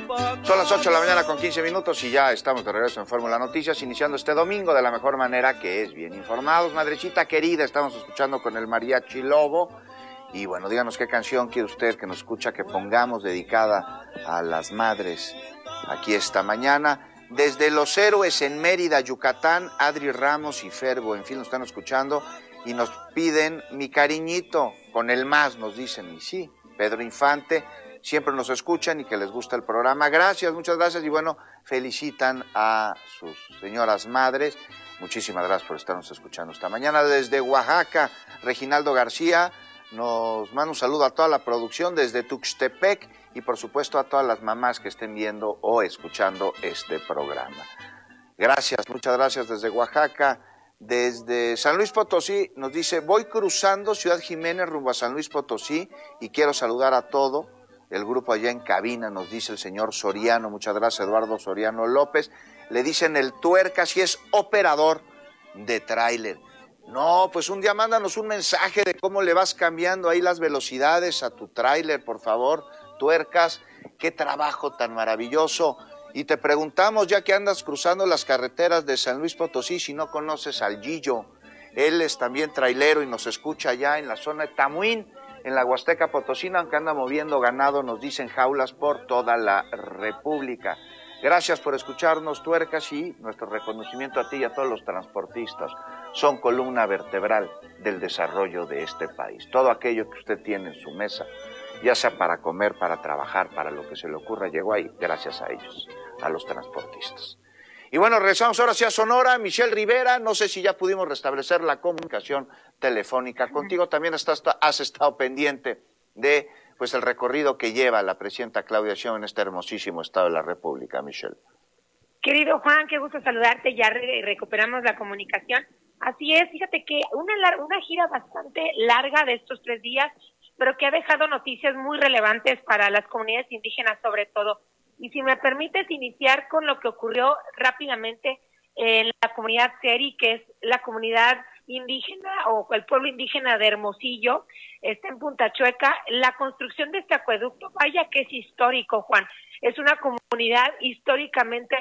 Son las 8 de la mañana con 15 minutos y ya estamos de regreso en Fórmula Noticias, iniciando este domingo de la mejor manera, que es bien informados. Madrecita querida, estamos escuchando con el Mariachi Lobo. Y bueno, díganos qué canción quiere usted que nos escucha que pongamos dedicada a las madres aquí esta mañana. Desde Los Héroes en Mérida, Yucatán, Adri Ramos y Ferbo, en fin, nos están escuchando y nos piden Mi Cariñito, con el más, nos dicen. Y sí, Pedro Infante, siempre nos escuchan y que les gusta el programa. Gracias, muchas gracias. Y bueno, felicitan a sus señoras madres. Muchísimas gracias por estarnos escuchando esta mañana. Desde Oaxaca, Reginaldo García nos manda un saludo a toda la producción desde Tuxtepec y por supuesto a todas las mamás que estén viendo o escuchando este programa. Gracias, muchas gracias desde Oaxaca. Desde San Luis Potosí nos dice: voy cruzando Ciudad Jiménez rumbo a San Luis Potosí y quiero saludar a todo el grupo allá en cabina, nos dice el señor Soriano. Muchas gracias, Eduardo Soriano López. Le dicen el Tuercas y es operador de tráiler. No, pues un día mándanos un mensaje de cómo le vas cambiando ahí las velocidades a tu tráiler, por favor, Tuercas. Qué trabajo tan maravilloso. Y te preguntamos, ya que andas cruzando las carreteras de San Luis Potosí, si no conoces al Gillo. Él es también trailero y nos escucha allá en la zona de Tamuín, en la Huasteca Potosina, aunque anda moviendo ganado, nos dicen jaulas por toda la República. Gracias por escucharnos, Tuercas, y nuestro reconocimiento a ti y a todos los transportistas. Son columna vertebral del desarrollo de este país. Todo aquello que usted tiene en su mesa, ya sea para comer, para trabajar, para lo que se le ocurra, llegó ahí gracias a ellos, a los transportistas. Y bueno, regresamos ahora sí a Sonora. Michelle Rivera, no sé si ya pudimos restablecer la comunicación telefónica contigo. También has estado pendiente de pues el recorrido que lleva la presidenta Claudia Sheinbaum en este hermosísimo estado de la República, Michelle. Querido Juan, qué gusto saludarte, ya recuperamos la comunicación. Así es, fíjate que una gira bastante larga de estos 3 días, pero que ha dejado noticias muy relevantes para las comunidades indígenas sobre todo. Y si me permites iniciar con lo que ocurrió rápidamente en la comunidad Seri, que es la comunidad indígena o el pueblo indígena de Hermosillo, está en Punta Chueca. La construcción de este acueducto, vaya que es histórico, Juan. Es una comunidad históricamente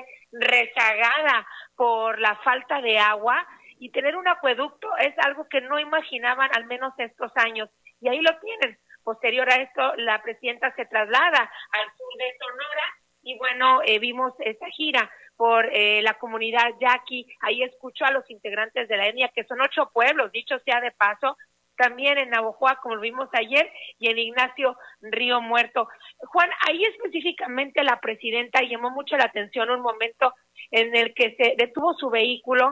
rezagada por la falta de agua, y tener un acueducto es algo que no imaginaban al menos estos años. Y ahí lo tienen. Posterior a esto, la presidenta se traslada al sur de Sonora y bueno, vimos esta gira por la comunidad yaqui. Ahí escuchó a los integrantes de la etnia, que son 8 pueblos, dicho sea de paso, también en Navojoa, como lo vimos ayer, y en Ignacio Río Muerto. Juan, ahí específicamente la presidenta llamó mucho la atención un momento en el que se detuvo su vehículo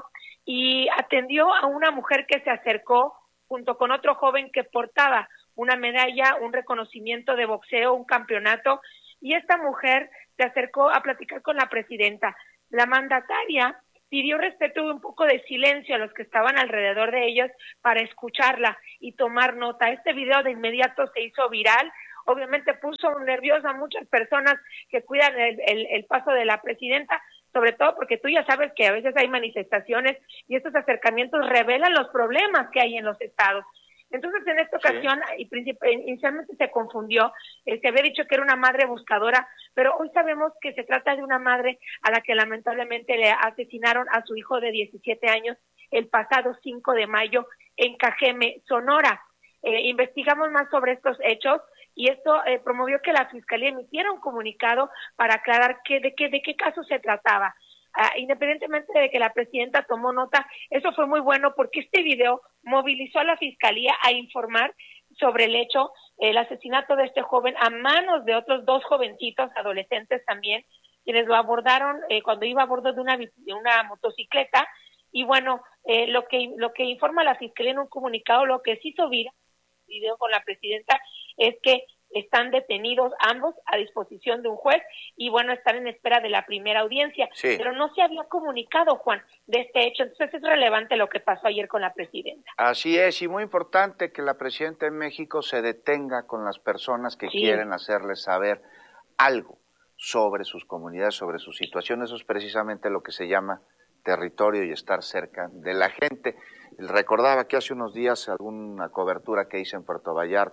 y atendió a una mujer que se acercó junto con otro joven que portaba una medalla, un reconocimiento de boxeo, un campeonato, y esta mujer se acercó a platicar con la presidenta. La mandataria pidió respeto y un poco de silencio a los que estaban alrededor de ellos para escucharla y tomar nota. Este video de inmediato se hizo viral, obviamente puso nerviosa a muchas personas que cuidan el paso de la presidenta, sobre todo porque tú ya sabes que a veces hay manifestaciones y estos acercamientos revelan los problemas que hay en los estados. Entonces, en esta ocasión, inicialmente se confundió, se había dicho que era una madre buscadora, pero hoy sabemos que se trata de una madre a la que lamentablemente le asesinaron a su hijo de 17 años el pasado 5 de mayo en Cajeme, Sonora. Investigamos más sobre estos hechos y esto promovió que la Fiscalía emitiera un comunicado para aclarar de qué caso se trataba. Independientemente de que la presidenta tomó nota, eso fue muy bueno porque este video movilizó a la Fiscalía a informar sobre el hecho, el asesinato de este joven a manos de otros 2 jovencitos adolescentes también, quienes lo abordaron cuando iba a bordo de una motocicleta. Y bueno, lo que informa la Fiscalía en un comunicado, lo que se hizo viral video con la presidenta, es que están detenidos ambos a disposición de un juez y bueno, están en espera de la primera audiencia, sí. Pero no se había comunicado, Juan, de este hecho, entonces es relevante lo que pasó ayer con la presidenta. Así es, y muy importante que la presidenta de México se detenga con las personas que quieren hacerles saber algo sobre sus comunidades, sobre su situación. Eso es precisamente lo que se llama territorio y estar cerca de la gente. Recordaba que hace unos días alguna cobertura que hice en Puerto Vallarta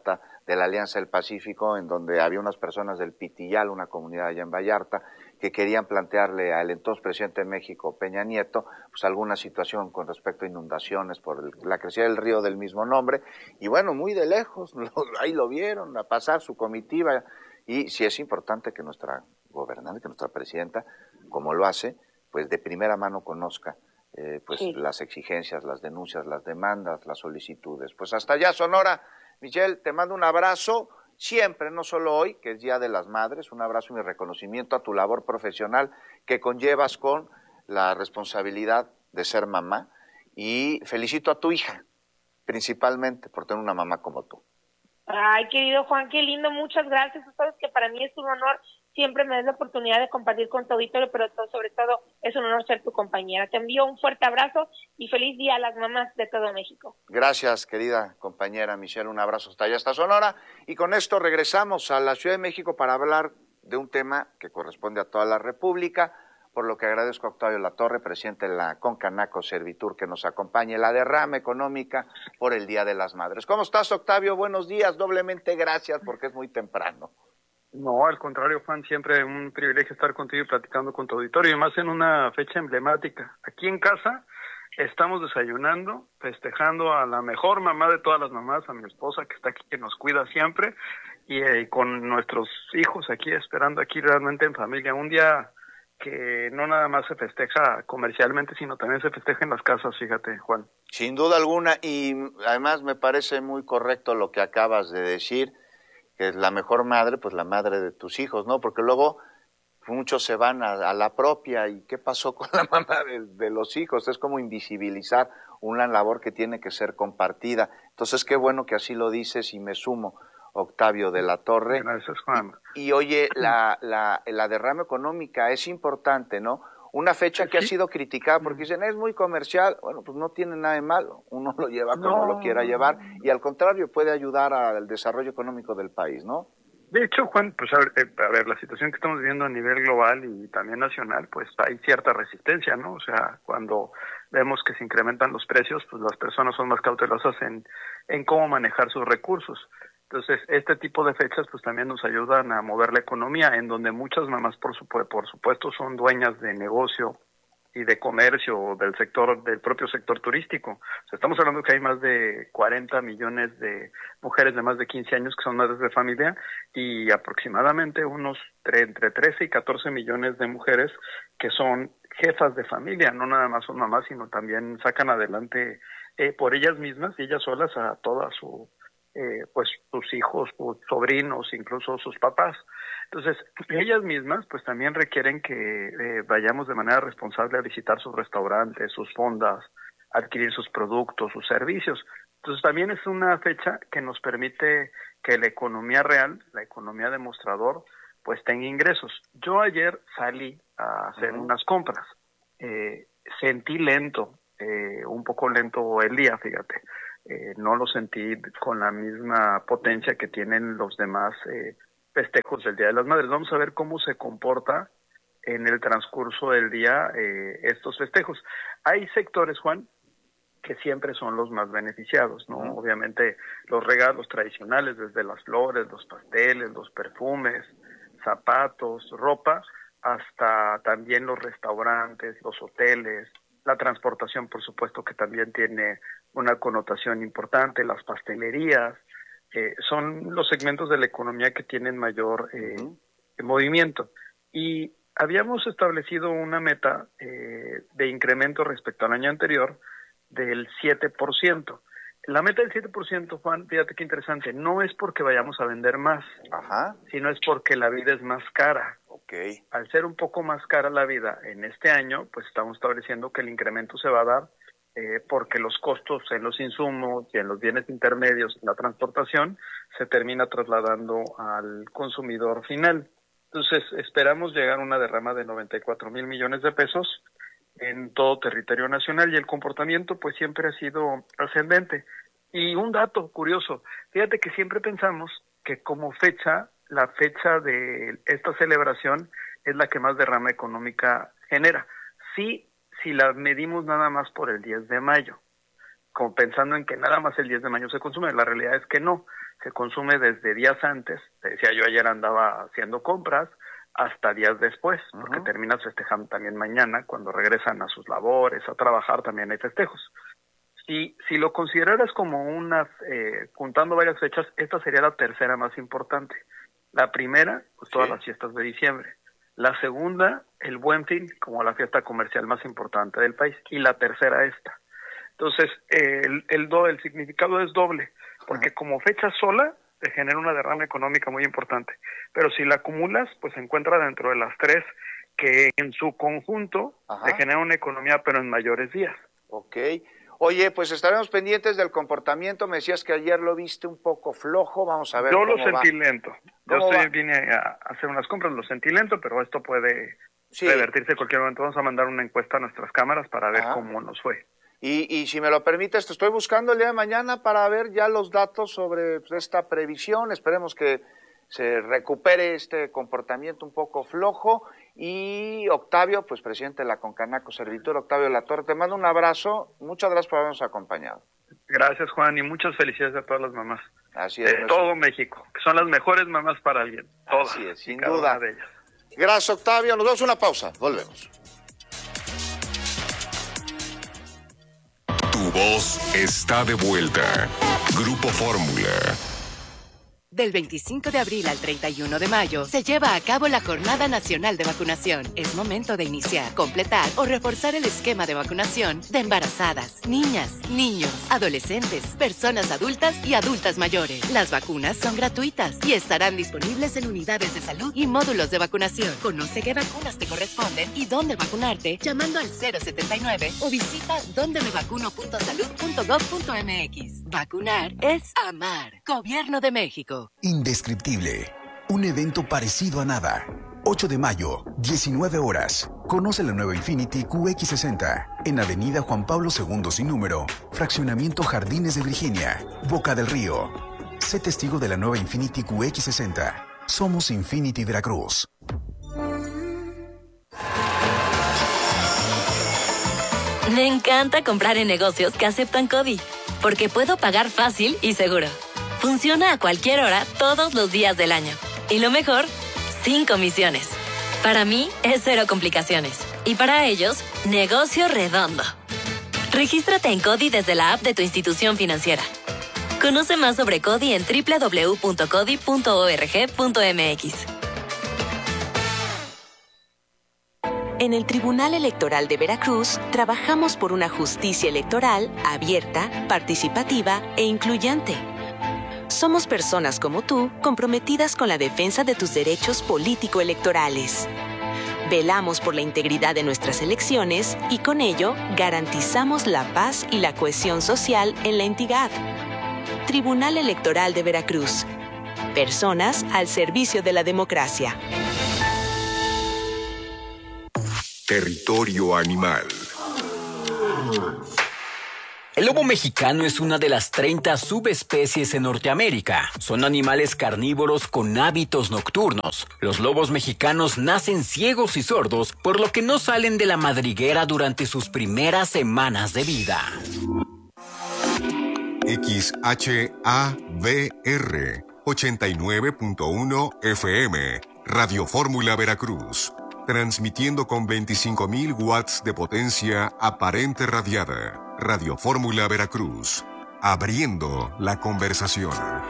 de la Alianza del Pacífico, en donde había unas personas del Pitillal, una comunidad allá en Vallarta, que querían plantearle al entonces presidente de México, Peña Nieto, pues alguna situación con respecto a inundaciones por la crecida del río del mismo nombre, y bueno, muy de lejos, ahí lo vieron, a pasar su comitiva, y sí es importante que nuestra gobernante, que nuestra presidenta, como lo hace, pues de primera mano conozca pues sí, las exigencias, las denuncias, las demandas, las solicitudes. Pues hasta allá, Sonora. Michelle, te mando un abrazo, siempre, no solo hoy, que es Día de las Madres, un abrazo y mi reconocimiento a tu labor profesional que conllevas con la responsabilidad de ser mamá, y felicito a tu hija, principalmente, por tener una mamá como tú. Ay, querido Juan, qué lindo, muchas gracias. Tú sabes que para mí es un honor, siempre me das la oportunidad de compartir con tu auditorio, pero sobre todo es un honor ser tu compañera. Te envío un fuerte abrazo y feliz día a las mamás de todo México. Gracias, querida compañera Michelle, un abrazo hasta allá, hasta Sonora. Y con esto regresamos a la Ciudad de México para hablar de un tema que corresponde a toda la República, por lo que agradezco a Octavio Latorre, presidente de la Concanaco Servitur, que nos acompañe, la derrama económica por el Día de las Madres. ¿Cómo estás, Octavio? Buenos días, doblemente gracias porque es muy temprano. No, al contrario, Juan, siempre un privilegio estar contigo y platicando con tu auditorio, y más en una fecha emblemática. Aquí en casa estamos desayunando, festejando a la mejor mamá de todas las mamás, a mi esposa que está aquí, que nos cuida siempre, y con nuestros hijos aquí, esperando aquí realmente en familia. Un día que no nada más se festeja comercialmente, sino también se festeja en las casas, fíjate, Juan. Sin duda alguna, y además me parece muy correcto lo que acabas de decir, que es la mejor madre, pues la madre de tus hijos, ¿no? Porque luego muchos se van a la propia, ¿y qué pasó con la mamá de los hijos? Es como invisibilizar una labor que tiene que ser compartida. Entonces, qué bueno que así lo dices y me sumo, Octavio de la Torre. Gracias, Juan. Y oye, la derrama económica es importante, ¿no? Una fecha que ha sido criticada porque dicen es muy comercial. Bueno, pues no tiene nada de malo, uno lo lleva como lo quiera llevar y al contrario puede ayudar al desarrollo económico del país, ¿no? De hecho, Juan, pues a ver, la situación que estamos viviendo a nivel global y también nacional, pues hay cierta resistencia, ¿no? O sea, cuando vemos que se incrementan los precios, pues las personas son más cautelosas en cómo manejar sus recursos. Entonces, este tipo de fechas pues también nos ayudan a mover la economía, en donde muchas mamás por supuesto son dueñas de negocio y de comercio del propio sector turístico. O sea, estamos hablando que hay más de 40 millones de mujeres de más de 15 años que son madres de familia y aproximadamente unos entre 13 y 14 millones de mujeres que son jefas de familia, no nada más son mamás, sino también sacan adelante por ellas mismas y ellas solas a toda su pues sus hijos, sus sobrinos, incluso sus papás. Entonces, ellas mismas pues también requieren que vayamos de manera responsable a visitar sus restaurantes, sus fondas, adquirir sus productos, sus servicios. Entonces, también es una fecha que nos permite que la economía real, la economía de mostrador, pues tenga ingresos. Yo ayer salí a hacer unas compras. Sentí lento, un poco lento el día, fíjate. No lo sentí con la misma potencia que tienen los demás festejos del Día de las Madres. Vamos a ver cómo se comporta en el transcurso del día estos festejos. Hay sectores, Juan, que siempre son los más beneficiados, ¿no? Obviamente los regalos tradicionales, desde las flores, los pasteles, los perfumes, zapatos, ropa, hasta también los restaurantes, los hoteles, la transportación, por supuesto, que también tiene una connotación importante, las pastelerías, son los segmentos de la economía que tienen mayor movimiento. Y habíamos establecido una meta de incremento respecto al año anterior del 7%. La meta del 7%, Juan, fíjate qué interesante, no es porque vayamos a vender más, sino es porque la vida es más cara. Okay. Al ser un poco más cara la vida en este año, pues estamos estableciendo que el incremento se va a dar porque los costos en los insumos y en los bienes intermedios, en la transportación, se termina trasladando al consumidor final. Entonces, esperamos llegar a una derrama de 94,000 millones de pesos en todo territorio nacional y el comportamiento pues siempre ha sido ascendente. Y un dato curioso, fíjate que siempre pensamos que como fecha, la fecha de esta celebración es la que más derrama económica genera. Sí, si la medimos nada más por el 10 de mayo, como pensando en que nada más el 10 de mayo se consume, la realidad es que no. se consume desde días antes, te decía yo ayer andaba haciendo compras, hasta días después, porque terminas festejando también mañana, cuando regresan a sus labores, a trabajar, también hay festejos. Si lo consideraras como juntando varias fechas, esta sería la tercera más importante. La primera, pues todas las fiestas de diciembre. La segunda, el Buen Fin, como la fiesta comercial más importante del país. Y la tercera, esta. Entonces, el significado es doble, porque como fecha sola, te genera una derrama económica muy importante. Pero si la acumulas, pues se encuentra dentro de las tres que en su conjunto te genera una economía, pero en mayores días. Ok. Oye, pues estaremos pendientes del comportamiento. Me decías que ayer lo viste un poco flojo. Vamos a ver cómo va. Yo lo sentí lento. Vine a hacer unas compras, lo sentí lento, pero esto puede revertirse en cualquier momento. Vamos a mandar una encuesta a nuestras cámaras para ver cómo nos fue. Y si me lo permites, te estoy buscando el día de mañana para ver ya los datos sobre esta previsión. Esperemos que se recupere este comportamiento un poco flojo. Y Octavio, pues presidente de la Concanaco Servitur, Octavio Latorre, te mando un abrazo. Muchas gracias por habernos acompañado. Gracias, Juan, y muchas felicidades a todas las mamás. Así es. De todo México, que son las mejores mamás para alguien. Todas. Así es, sin duda. De ellas. Gracias, Octavio. Nos vemos una pausa. Volvemos. Tu voz está de vuelta. Grupo Fórmula. Del 25 de abril al 31 de mayo se lleva a cabo la Jornada Nacional de Vacunación. Es momento de iniciar, completar o reforzar el esquema de vacunación de embarazadas, niñas, niños, adolescentes, personas adultas y adultas mayores. Las vacunas son gratuitas y estarán disponibles en unidades de salud y módulos de vacunación. Conoce qué vacunas te corresponden y dónde vacunarte llamando al 079 o visita dondemevacuno.salud.gov.mx. Vacunar es amar. Gobierno de México. Indescriptible. Un evento parecido a nada. 8 de mayo, 19 horas. Conoce la nueva Infiniti QX60 en Avenida Juan Pablo II sin número, Fraccionamiento Jardines de Virginia, Boca del Río. Sé testigo de la nueva Infiniti QX60. Somos Infiniti Veracruz. Me encanta comprar en negocios que aceptan CODI, porque puedo pagar fácil y seguro. Funciona a cualquier hora, todos los días del año. Y lo mejor, sin comisiones. Para mí, es cero complicaciones. Y para ellos, negocio redondo. Regístrate en CODI desde la app de tu institución financiera. Conoce más sobre CODI en www.codi.org.mx. En el Tribunal Electoral de Veracruz, trabajamos por una justicia electoral abierta, participativa e incluyente. Somos personas como tú, comprometidas con la defensa de tus derechos político-electorales. Velamos por la integridad de nuestras elecciones y con ello garantizamos la paz y la cohesión social en la entidad. Tribunal Electoral de Veracruz. Personas al servicio de la democracia. Territorio animal. El lobo mexicano es una de las 30 subespecies en Norteamérica. Son animales carnívoros con hábitos nocturnos. Los lobos mexicanos nacen ciegos y sordos, por lo que no salen de la madriguera durante sus primeras semanas de vida. XHABR 89.1 FM, Radio Fórmula Veracruz. Transmitiendo con 25,000 watts de potencia aparente radiada. Radio Fórmula Veracruz, abriendo la conversación.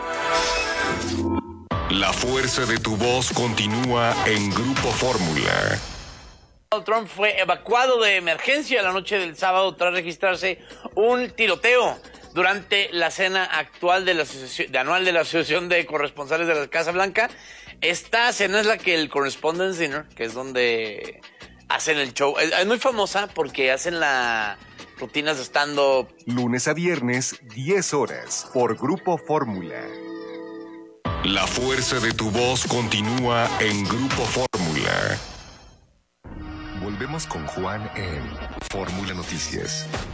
La fuerza de tu voz continúa en Grupo Fórmula. Donald Trump fue evacuado de emergencia la noche del sábado tras registrarse un tiroteo durante la cena actual de anual de la Asociación de Corresponsales de la Casa Blanca. Esta cena es la que el Correspondence Dinner, que es donde hacen el show. Es muy famosa porque hacen la rutinas de stand-up. Lunes a viernes, 10 horas, por Grupo Fórmula. La fuerza de tu voz continúa en Grupo Fórmula. Volvemos con Juan en Fórmula Noticias.